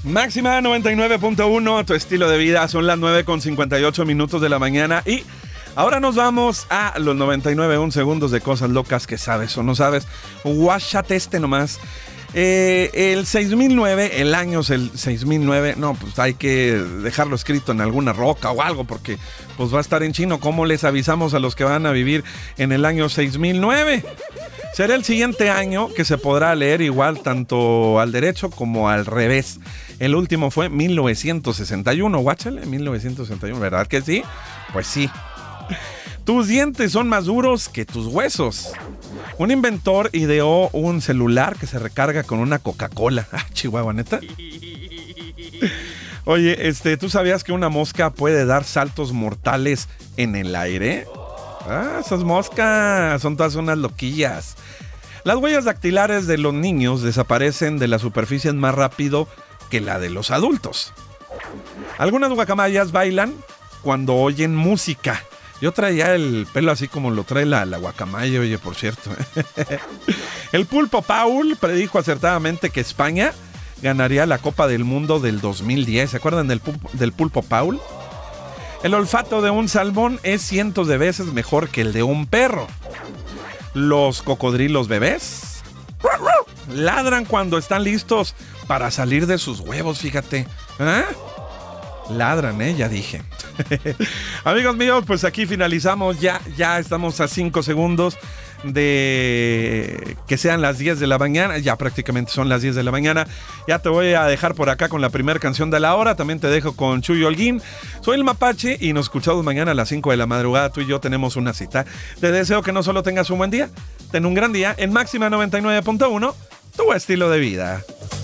Máxima 99.1, tu estilo de vida. Son las 9:58 de la mañana y ahora nos vamos a los 99 segundos de cosas locas que sabes o no sabes. Guáchate nomás. El 6009, el año 6009, no, pues hay que dejarlo escrito en alguna roca o algo porque pues va a estar en chino. ¿Cómo les avisamos a los que van a vivir en el año 6009? Será el siguiente año que se podrá leer igual tanto al derecho como al revés. El último fue 1961, guáchale, 1961, ¿verdad que sí? Pues sí. Tus dientes son más duros que tus huesos. Un inventor ideó un celular que se recarga con una Coca-Cola. Ah, Chihuahua, ¿neta? Oye, ¿tú sabías que una mosca puede dar saltos mortales en el aire? Ah, esas moscas son todas unas loquillas. Las huellas dactilares de los niños desaparecen de la superficie más rápido que la de los adultos. Algunas guacamayas bailan cuando oyen música. Yo traía el pelo así como lo trae la guacamaya, oye, por cierto. El pulpo Paul predijo acertadamente que España ganaría la Copa del Mundo del 2010. ¿Se acuerdan del pulpo Paul? El olfato de un salmón es cientos de veces mejor que el de un perro. Los cocodrilos bebés ladran cuando están listos para salir de sus huevos, fíjate. ¿Ah? Ladran, ya dije. Amigos míos, pues aquí finalizamos. Ya estamos a 5 segundos de que sean las 10 de la mañana. Ya prácticamente son las 10 de la mañana. Ya te voy a dejar por acá con la primera canción de la hora. También te dejo con Chuy Holguín. Soy el Mapache y nos escuchamos mañana a las 5 de la madrugada. Tú y yo tenemos una cita. Te deseo que no solo tengas un buen día, ten un gran día en Máxima 99.1, tu estilo de vida.